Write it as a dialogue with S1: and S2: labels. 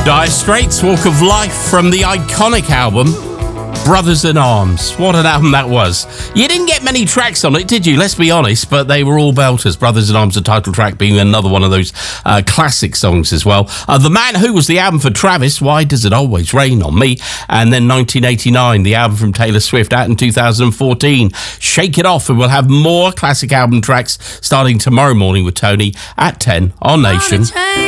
S1: Dire Straits, Walk of Life from the iconic album Brothers in Arms. What an album that was. You didn't get many tracks on it, did you? Let's be honest, but they were all belters. Brothers in Arms, the title track, being another one of those classic songs as well. The Man Who was the album for Travis, Why Does It Always Rain on Me? And then 1989, the album from Taylor Swift, out in 2014, Shake It Off. And we'll have more classic album tracks starting tomorrow morning with Tony at 10 on Nation.